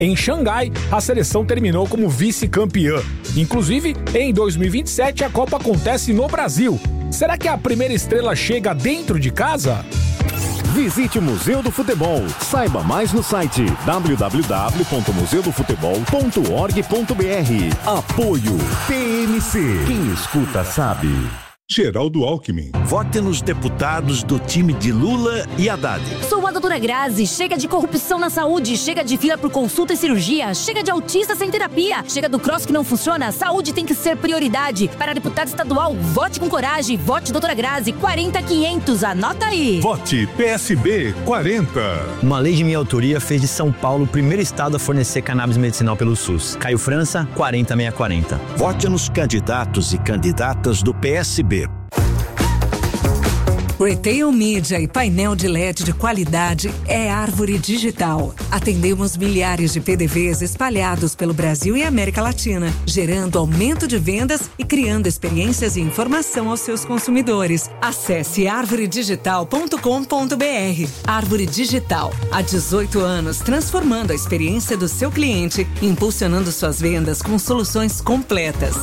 Em Xangai, a seleção terminou como vice-campeã. Inclusive, em 2027, a Copa acontece no Brasil. Será que a primeira estrela chega dentro de casa? Visite o Museu do Futebol. Saiba mais no site www.museudofutebol.org.br. Apoio PMC. Quem escuta sabe. Geraldo Alckmin. Vote nos deputados do time de Lula e Haddad. Sou a doutora Grazi. Chega de corrupção na saúde. Chega de fila por consulta e cirurgia. Chega de autista sem terapia. Chega do cross que não funciona. A saúde tem que ser prioridade. Para deputado estadual, vote com coragem. Vote doutora Grazi. 40.500. Anota aí. Vote PSB 40. Uma lei de minha autoria fez de São Paulo o primeiro estado a fornecer cannabis medicinal pelo SUS. Caio França, 40.640. Vote nos candidatos e candidatas do PSB. Retail Media e painel de LED de qualidade é Árvore Digital. Atendemos milhares de PDVs espalhados pelo Brasil e América Latina, gerando aumento de vendas e criando experiências e informação aos seus consumidores. Acesse arvoredigital.com.br. Árvore Digital, há 18 anos transformando a experiência do seu cliente, impulsionando suas vendas com soluções completas.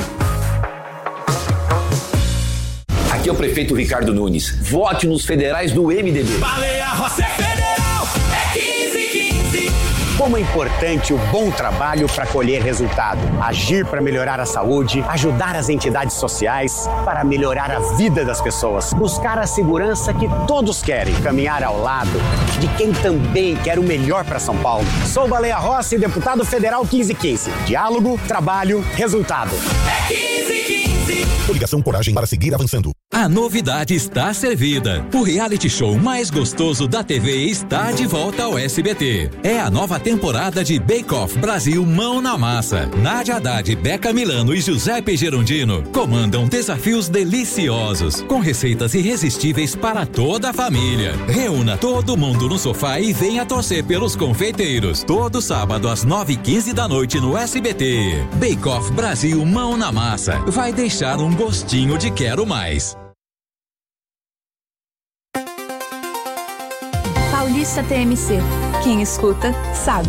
Aqui é o prefeito Ricardo Nunes. Vote nos federais do MDB. Baleia Rossi é federal, é 1515. Como é importante o bom trabalho para colher resultado. Agir para melhorar a saúde, ajudar as entidades sociais para melhorar a vida das pessoas. Buscar a segurança que todos querem. Caminhar ao lado de quem também quer o melhor para São Paulo. Sou Baleia Rossi, deputado federal 1515. Diálogo, trabalho, resultado. É 1515. Coligação Coragem para seguir avançando. A novidade está servida. O reality show mais gostoso da TV está de volta ao SBT. É a nova temporada de Bake Off Brasil Mão na Massa. Nádia Haddad, Beca Milano e Giuseppe Gerondino comandam desafios deliciosos, com receitas irresistíveis para toda a família. Reúna todo mundo no sofá e venha torcer pelos confeiteiros. Todo sábado às 9h15 da noite no SBT. Bake Off Brasil Mão na Massa. Vai deixar um gostinho de quero mais. Paulista TMC. Quem escuta, sabe.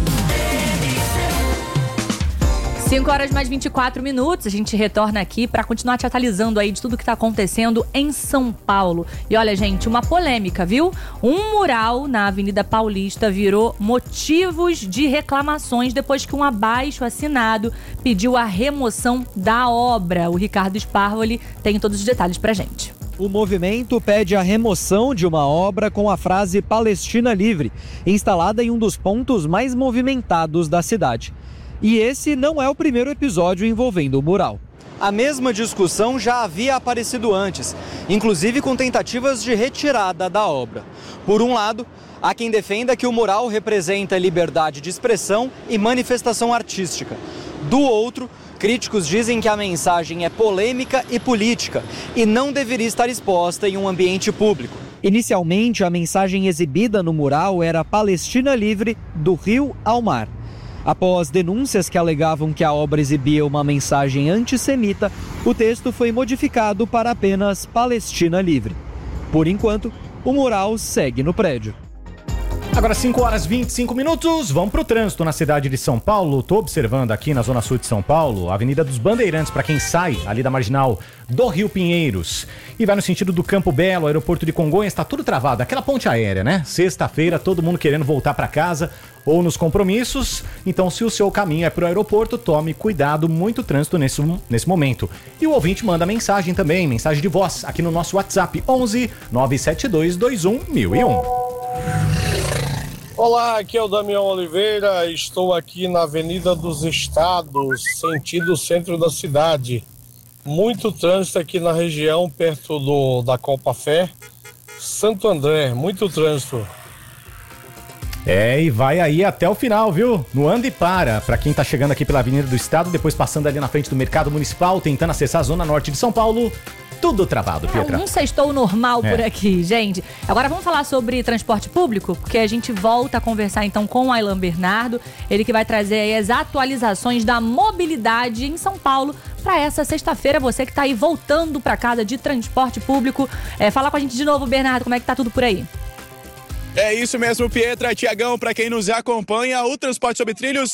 5h mais 24. A gente retorna aqui para continuar te atualizando aí de tudo que está acontecendo em São Paulo. E olha, gente, uma polêmica, viu? Um mural na Avenida Paulista virou motivos de reclamações depois que um abaixo-assinado pediu a remoção da obra. O Ricardo Sparvoli tem todos os detalhes pra gente. O movimento pede a remoção de uma obra com a frase Palestina Livre, instalada em um dos pontos mais movimentados da cidade. E esse não é o primeiro episódio envolvendo o mural. A mesma discussão já havia aparecido antes, inclusive com tentativas de retirada da obra. Por um lado, há quem defenda que o mural representa liberdade de expressão e manifestação artística. Do outro, críticos dizem que a mensagem é polêmica e política e não deveria estar exposta em um ambiente público. Inicialmente, a mensagem exibida no mural era Palestina Livre, do Rio ao Mar. Após denúncias que alegavam que a obra exibia uma mensagem antissemita, o texto foi modificado para apenas Palestina Livre. Por enquanto, o mural segue no prédio. Agora 5h25, vamos pro trânsito na cidade de São Paulo. Tô observando aqui na zona sul de São Paulo, a Avenida dos Bandeirantes, para quem sai ali da marginal do Rio Pinheiros e vai no sentido do Campo Belo, aeroporto de Congonhas, tá tudo travado, aquela ponte aérea, né? Sexta-feira, todo mundo querendo voltar para casa ou nos compromissos. Então, se o seu caminho é pro aeroporto, tome cuidado, muito trânsito nesse momento. E o ouvinte manda mensagem também, mensagem de voz, aqui no nosso WhatsApp, 11 972 21 1001. Olá, aqui é o Damião Oliveira, estou aqui na Avenida dos Estados, sentido centro da cidade. Muito trânsito aqui na região, perto da Copa Fé, Santo André, muito trânsito. E vai aí até o final, viu? No anda e para quem tá chegando aqui pela Avenida do Estado, depois passando ali na frente do Mercado Municipal, tentando acessar a Zona Norte de São Paulo. Tudo travado, Pietra. Um sextou normal por aqui, gente. Agora vamos falar sobre transporte público, porque a gente volta a conversar então com o Aylan Bernardo, ele que vai trazer aí as atualizações da mobilidade em São Paulo para essa sexta-feira. Você que tá aí voltando para casa de transporte público. Fala com a gente de novo, Bernardo, como é que tá tudo por aí? É isso mesmo, Pietra, Tiagão, para quem nos acompanha, o transporte sobre trilhos